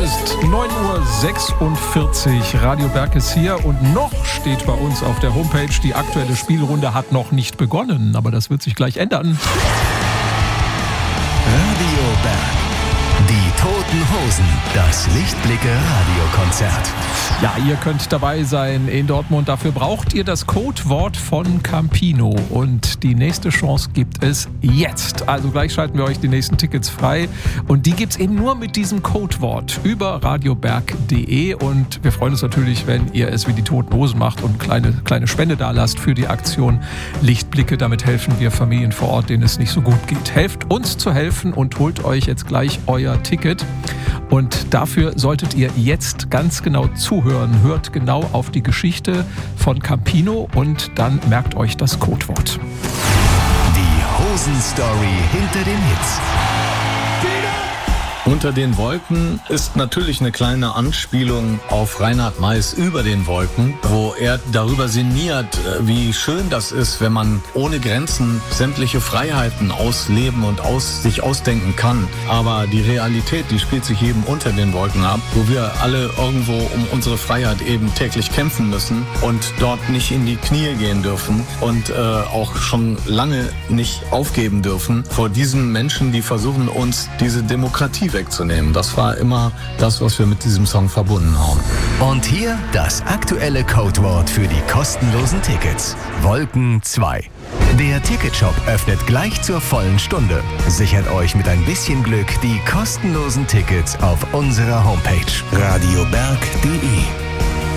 ist 9:46 Uhr. Radio Berg ist hier und noch steht bei uns auf der Homepage, die aktuelle Spielrunde hat noch nicht begonnen, aber das wird sich gleich ändern. Radio Berg. Die Toten Hosen, das Lichtblicke-Radiokonzert. Ja, ihr könnt dabei sein in Dortmund. Dafür braucht ihr das Codewort von Campino. Und die nächste Chance gibt es jetzt. Also gleich schalten wir euch die nächsten Tickets frei. Und die gibt es eben nur mit diesem Codewort über radioberg.de. Und wir freuen uns natürlich, wenn ihr es wie die Toten Hosen macht und kleine Spende da lasst für die Aktion Lichtblicke. Damit helfen wir Familien vor Ort, denen es nicht so gut geht. Helft uns zu helfen und holt euch jetzt gleich euer Ticket. Und dafür solltet ihr jetzt ganz genau zuhören. Hört genau auf die Geschichte von Campino und dann merkt euch das Codewort. Die Hosen-Story hinter den Hits. Unter den Wolken ist natürlich eine kleine Anspielung auf Reinhard Meiß Über den Wolken, wo er darüber sinniert, wie schön das ist, wenn man ohne Grenzen sämtliche Freiheiten ausleben und sich ausdenken kann. Aber die Realität, die spielt sich eben unter den Wolken ab, wo wir alle irgendwo um unsere Freiheit eben täglich kämpfen müssen und dort nicht in die Knie gehen dürfen und auch schon lange nicht aufgeben dürfen vor diesen Menschen, die versuchen, uns diese Demokratie wegzunehmen. Das war immer das, was wir mit diesem Song verbunden haben. Und hier das aktuelle Codewort für die kostenlosen Tickets. Wolken 2. Der Ticketshop öffnet gleich zur vollen Stunde. Sichert euch mit ein bisschen Glück die kostenlosen Tickets auf unserer Homepage radioberg.de.